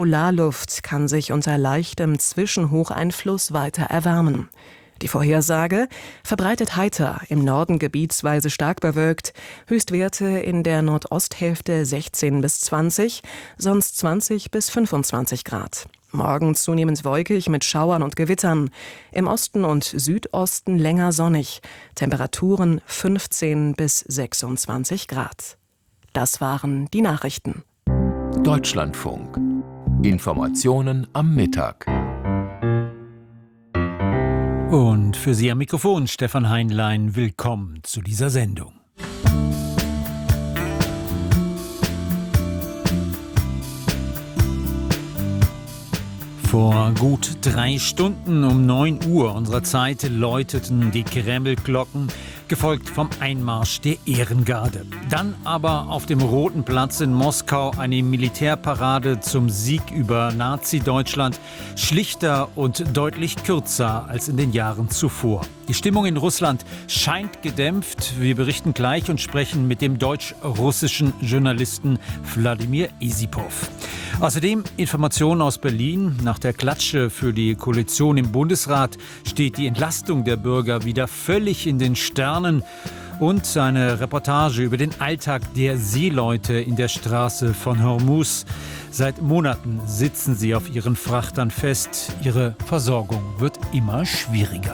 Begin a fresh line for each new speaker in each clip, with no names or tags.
Polarluft kann sich unter leichtem Zwischenhocheinfluss weiter erwärmen. Die Vorhersage: verbreitet heiter, im Norden gebietsweise stark bewölkt, Höchstwerte in der Nordosthälfte 16 bis 20, sonst 20 bis 25 Grad. Morgen zunehmend wolkig mit Schauern und Gewittern, im Osten und Südosten länger sonnig, Temperaturen 15 bis 26 Grad. Das waren die Nachrichten.
Deutschlandfunk. Informationen am Mittag.
Und für Sie am Mikrofon Stefan Heinlein, willkommen zu dieser Sendung. Vor gut 3 Stunden um 9 Uhr unserer Zeit läuteten die Kreml-Glocken, gefolgt vom Einmarsch der Ehrengarde. Dann aber auf dem Roten Platz in Moskau eine Militärparade zum Sieg über Nazi-Deutschland, schlichter und deutlich kürzer als in den Jahren zuvor. Die Stimmung in Russland scheint gedämpft. Wir berichten gleich und sprechen mit dem deutsch-russischen Journalisten Wladimir Isipov. Außerdem Informationen aus Berlin. Nach der Klatsche für die Koalition im Bundesrat steht die Entlastung der Bürger wieder völlig in den Sternen. Und eine Reportage über den Alltag der Seeleute in der Straße von Hormuz. Seit Monaten sitzen sie auf ihren Frachtern fest. Ihre Versorgung wird immer schwieriger.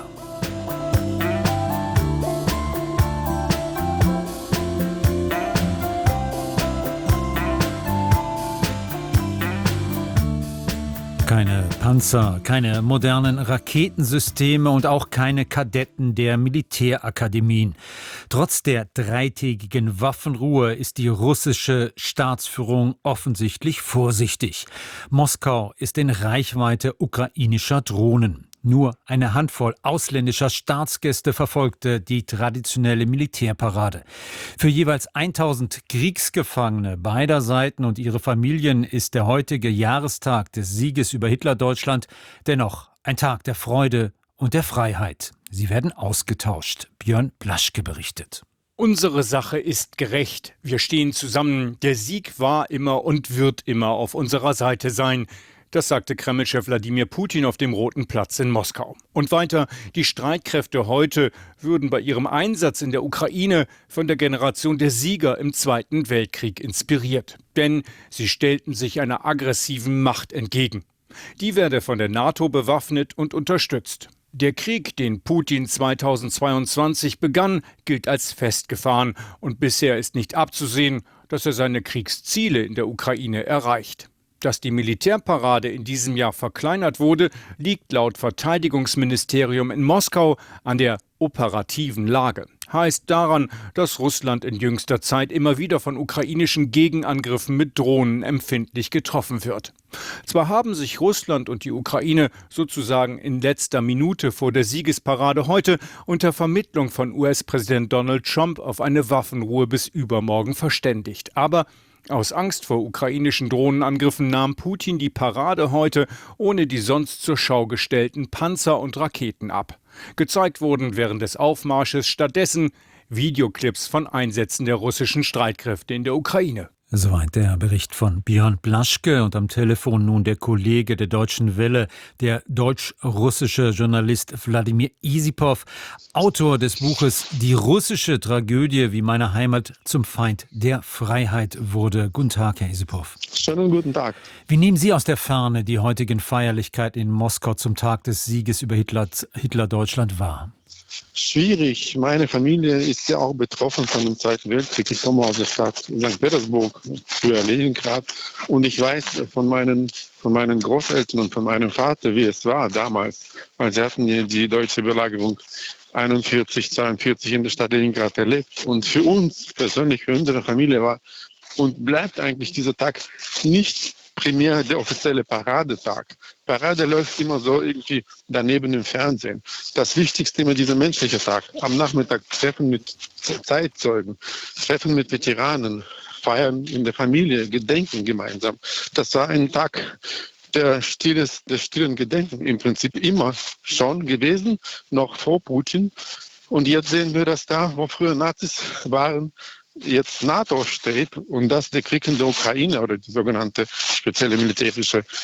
Keine Panzer, keine modernen Raketensysteme und auch keine Kadetten der Militärakademien. Trotz der 3-tägigen Waffenruhe ist die russische Staatsführung offensichtlich vorsichtig. Moskau ist in Reichweite ukrainischer Drohnen. Nur eine Handvoll ausländischer Staatsgäste verfolgte die traditionelle Militärparade. Für jeweils 1000 Kriegsgefangene beider Seiten und ihre Familien ist der heutige Jahrestag des Sieges über Hitler-Deutschland dennoch ein Tag der Freude und der Freiheit. Sie werden ausgetauscht. Björn Blaschke berichtet.
Unsere Sache ist gerecht. Wir stehen zusammen. Der Sieg war immer und wird immer auf unserer Seite sein. Das sagte Kreml-Chef Wladimir Putin auf dem Roten Platz in Moskau. Und weiter, die Streitkräfte heute würden bei ihrem Einsatz in der Ukraine von der Generation der Sieger im Zweiten Weltkrieg inspiriert. Denn sie stellten sich einer aggressiven Macht entgegen. Die werde von der NATO bewaffnet und unterstützt. Der Krieg, den Putin 2022 begann, gilt als festgefahren. Und bisher ist nicht abzusehen, dass er seine Kriegsziele in der Ukraine erreicht. Dass die Militärparade in diesem Jahr verkleinert wurde, liegt laut Verteidigungsministerium in Moskau an der operativen Lage. Heißt daran, dass Russland in jüngster Zeit immer wieder von ukrainischen Gegenangriffen mit Drohnen empfindlich getroffen wird. Zwar haben sich Russland und die Ukraine sozusagen in letzter Minute vor der Siegesparade heute unter Vermittlung von US-Präsident Donald Trump auf eine Waffenruhe bis übermorgen verständigt. Aber aus Angst vor ukrainischen Drohnenangriffen nahm Putin die Parade heute ohne die sonst zur Schau gestellten Panzer und Raketen ab. Gezeigt wurden während des Aufmarsches stattdessen Videoclips von Einsätzen der russischen Streitkräfte in der Ukraine.
Soweit der Bericht von Björn Blaschke und am Telefon nun der Kollege der Deutschen Welle, der deutsch-russische Journalist Wladimir Isipov, Autor des Buches Die russische Tragödie, wie meine Heimat zum Feind der Freiheit wurde. Guten Tag, Herr Isipov.
Schönen guten Tag.
Wie nehmen Sie aus der Ferne die heutigen Feierlichkeiten in Moskau zum Tag des Sieges über Hitler-Deutschland wahr?
Schwierig. Meine Familie ist ja auch betroffen von dem Zweiten Weltkrieg. Ich komme aus der Stadt St. Petersburg, früher Leningrad. Und ich weiß von meinen Großeltern und von meinem Vater, wie es war damals. Weil sie hatten die deutsche Belagerung 41, 42 in der Stadt Leningrad erlebt. Und für uns persönlich, für unsere Familie war und bleibt eigentlich dieser Tag nicht primär der offizielle Paradetag. Parade läuft immer so irgendwie daneben im Fernsehen. Das Wichtigste immer dieser menschliche Tag. Am Nachmittag Treffen mit Zeitzeugen, Treffen mit Veteranen, Feiern in der Familie, Gedenken gemeinsam. Das war ein Tag des stillen Gedenken im Prinzip immer schon gewesen, noch vor Putin. Und jetzt sehen wir das da, wo früher Nazis waren, jetzt NATO steht und dass der Krieg in der Ukraine oder die sogenannte spezielle militärische